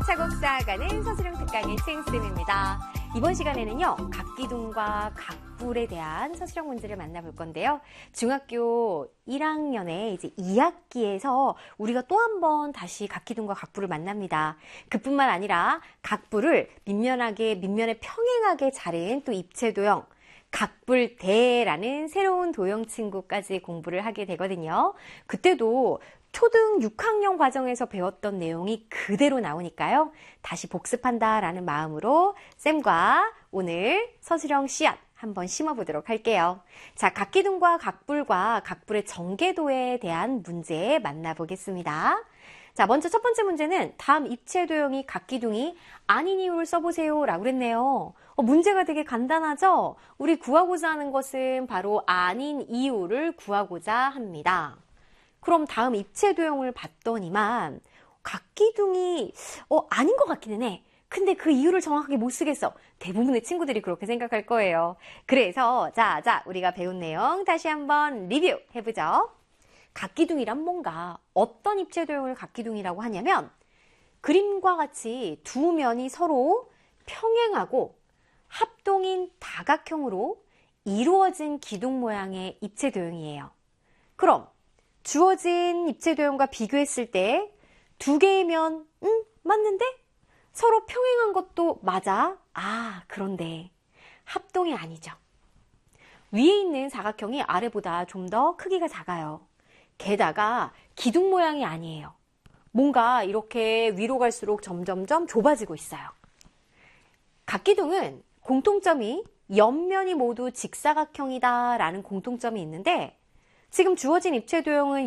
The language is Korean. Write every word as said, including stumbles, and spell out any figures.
차곡차곡 쌓아가는 서술형 특강의 최은쌤입니다. 이번 시간에는요, 각기둥과 각불에 대한 서술형 문제를 만나볼 건데요. 중학교 일 학년의 이제 이 학기에서 우리가 또 한 번 다시 각기둥과 각불을 만납니다. 그뿐만 아니라 각불을 밑면하게, 밑면에 평행하게 자른 또 입체도형, 각불대라는 새로운 도형 친구까지 공부를 하게 되거든요. 그때도 초등 육 학년 과정에서 배웠던 내용이 그대로 나오니까요. 다시 복습한다라는 마음으로 쌤과 오늘 서술형 씨앗 한번 심어보도록 할게요. 자, 각기둥과 각불과 각불의 전개도에 대한 문제 만나보겠습니다. 자, 먼저 첫 번째 문제는 다음 입체도형이 각기둥이 아닌 이유를 써보세요 라고 그랬네요. 어, 문제가 되게 간단하죠? 우리 구하고자 하는 것은 바로 아닌 이유를 구하고자 합니다. 그럼 다음 입체도형을 봤더니만 각기둥이 어, 아닌 것 같기는 해. 근데 그 이유를 정확하게 못 쓰겠어. 대부분의 친구들이 그렇게 생각할 거예요. 그래서 자, 자, 우리가 배운 내용 다시 한번 리뷰 해보죠. 각기둥이란 뭔가, 어떤 입체도형을 각기둥이라고 하냐면 그림과 같이 두 면이 서로 평행하고 합동인 다각형으로 이루어진 기둥 모양의 입체도형이에요. 그럼 주어진 입체도형과 비교했을 때 두 개의 면, 응? 맞는데? 서로 평행한 것도 맞아? 아, 그런데 합동이 아니죠. 위에 있는 사각형이 아래보다 좀 더 크기가 작아요. 게다가 기둥 모양이 아니에요. 뭔가 이렇게 위로 갈수록 점점점 좁아지고 있어요. 각기둥은 공통점이 옆면이 모두 직사각형이다 라는 공통점이 있는데 지금 주어진 입체도형은